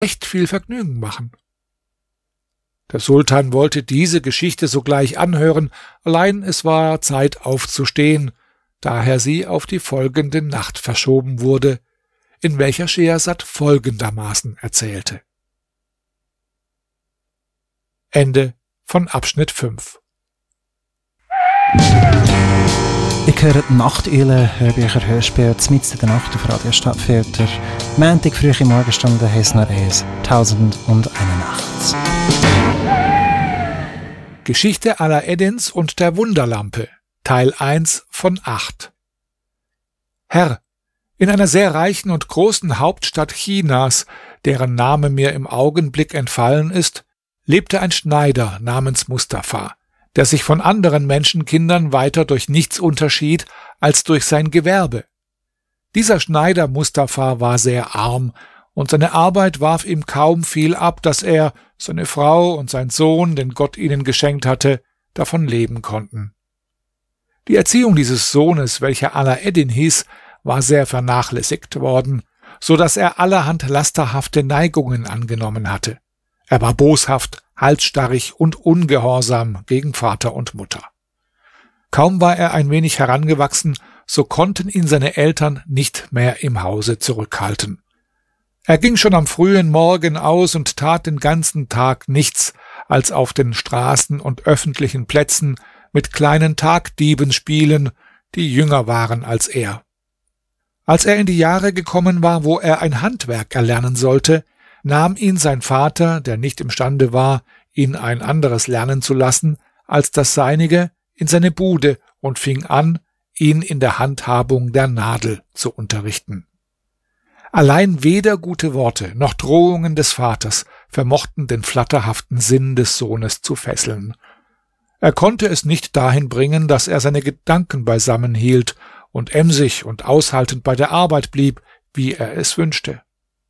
recht viel Vergnügen machen. Der Sultan wollte diese Geschichte sogleich anhören, allein es war Zeit aufzustehen, daher sie auf die folgende Nacht verschoben wurde, in welcher Schehersad folgendermaßen erzählte. Ende von Abschnitt 5. Ich höre die Nachteule, Hörbücher, Hörspiele, mitten in der Nacht auf Radio Stadtfilter. Montag früh in Morgenstunde heisst noch eins, 1001 Nachts. Geschichte Alaeddins und der Wunderlampe, Teil 1 von 8. Herr, in einer sehr reichen und großen Hauptstadt Chinas, deren Name mir im Augenblick entfallen ist, lebte ein Schneider namens Mustafa, der sich von anderen Menschenkindern weiter durch nichts unterschied als durch sein Gewerbe. Dieser Schneider Mustafa war sehr arm, und seine Arbeit warf ihm kaum viel ab, dass er, seine Frau und sein Sohn, den Gott ihnen geschenkt hatte, davon leben konnten. Die Erziehung dieses Sohnes, welcher Alaeddin hieß, war sehr vernachlässigt worden, so dass er allerhand lasterhafte Neigungen angenommen hatte. Er war boshaft, halsstarrig und ungehorsam gegen Vater und Mutter. Kaum war er ein wenig herangewachsen, so konnten ihn seine Eltern nicht mehr im Hause zurückhalten. Er ging schon am frühen Morgen aus und tat den ganzen Tag nichts, als auf den Straßen und öffentlichen Plätzen mit kleinen Tagdieben spielen, die jünger waren als er. Als er in die Jahre gekommen war, wo er ein Handwerk erlernen sollte, nahm ihn sein Vater, der nicht imstande war, ihn ein anderes lernen zu lassen als das seinige, in seine Bude und fing an, ihn in der Handhabung der Nadel zu unterrichten. Allein weder gute Worte noch Drohungen des Vaters vermochten den flatterhaften Sinn des Sohnes zu fesseln. Er konnte es nicht dahin bringen, dass er seine Gedanken beisammen hielt und emsig und aushaltend bei der Arbeit blieb, wie er es wünschte.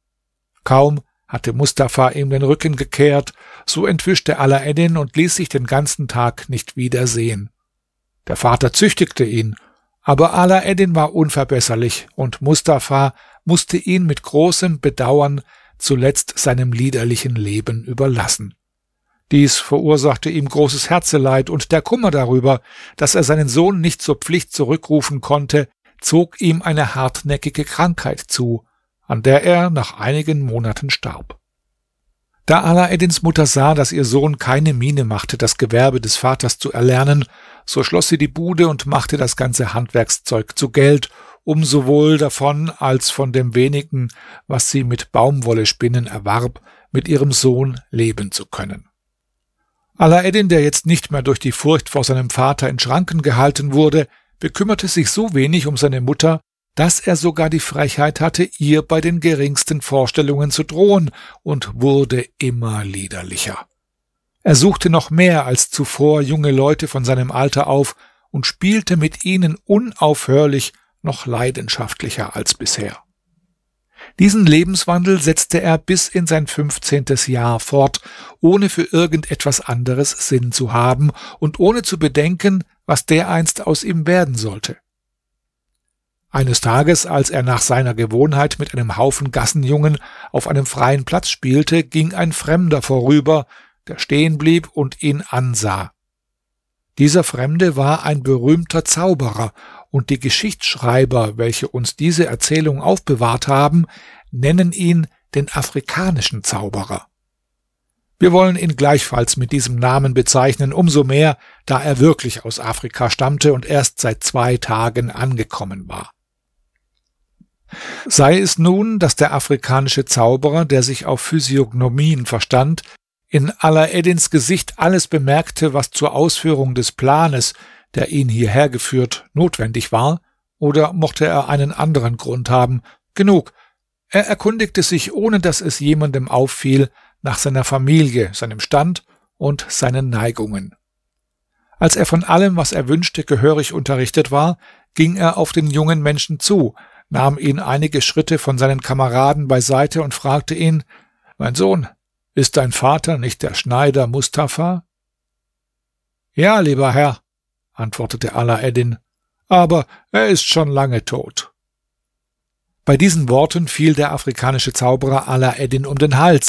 Kaum hatte Mustafa ihm den Rücken gekehrt, so entwischte Alaeddin und ließ sich den ganzen Tag nicht wieder sehen. Der Vater züchtigte ihn, aber Alaeddin war unverbesserlich und Mustafa musste ihn mit großem Bedauern zuletzt seinem liederlichen Leben überlassen. Dies verursachte ihm großes Herzeleid, und der Kummer darüber, dass er seinen Sohn nicht zur Pflicht zurückrufen konnte, zog ihm eine hartnäckige Krankheit zu, an der er nach einigen Monaten starb. Da Alaeddins Mutter sah, dass ihr Sohn keine Miene machte, das Gewerbe des Vaters zu erlernen, so schloss sie die Bude und machte das ganze Handwerkszeug zu Geld, um sowohl davon als von dem wenigen, was sie mit Baumwollespinnen erwarb, mit ihrem Sohn leben zu können. Alaeddin, der jetzt nicht mehr durch die Furcht vor seinem Vater in Schranken gehalten wurde, bekümmerte sich so wenig um seine Mutter, dass er sogar die Frechheit hatte, ihr bei den geringsten Vorstellungen zu drohen, und wurde immer liederlicher. Er suchte noch mehr als zuvor junge Leute von seinem Alter auf und spielte mit ihnen unaufhörlich, noch leidenschaftlicher als bisher. Diesen Lebenswandel setzte er bis in sein 15. Jahr fort, ohne für irgendetwas anderes Sinn zu haben und ohne zu bedenken, was dereinst aus ihm werden sollte. Eines Tages, als er nach seiner Gewohnheit mit einem Haufen Gassenjungen auf einem freien Platz spielte, ging ein Fremder vorüber, der stehen blieb und ihn ansah. Dieser Fremde war ein berühmter Zauberer, und die Geschichtsschreiber, welche uns diese Erzählung aufbewahrt haben, nennen ihn den afrikanischen Zauberer. Wir wollen ihn gleichfalls mit diesem Namen bezeichnen, umso mehr, da er wirklich aus Afrika stammte und erst seit 2 Tagen angekommen war. Sei es nun, dass der afrikanische Zauberer, der sich auf Physiognomien verstand, in Alaeddins Gesicht alles bemerkte, was zur Ausführung des Planes, der ihn hierher geführt, notwendig war, oder mochte er einen anderen Grund haben? Genug. Er erkundigte sich, ohne dass es jemandem auffiel, nach seiner Familie, seinem Stand und seinen Neigungen. Als er von allem, was er wünschte, gehörig unterrichtet war, ging er auf den jungen Menschen zu, nahm ihn einige Schritte von seinen Kameraden beiseite und fragte ihn: »Mein Sohn, ist dein Vater nicht der Schneider Mustafa?« »Ja, lieber Herr«, antwortete Alaeddin, »aber er ist schon lange tot.« Bei diesen Worten fiel der afrikanische Zauberer Alaeddin um den Hals